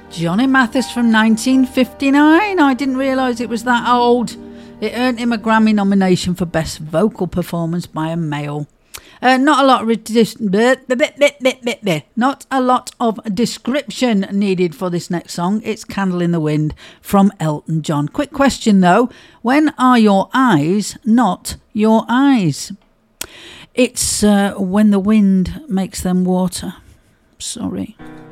Johnny Mathis from 1959. I didn't realise it was that old. It earned him a Grammy nomination for Best Vocal Performance by a Male. Not a lot of description needed for this next song. It's Candle in the Wind from Elton John. Quick question though. When are your eyes not your eyes? It's when the wind makes them water. Sorry.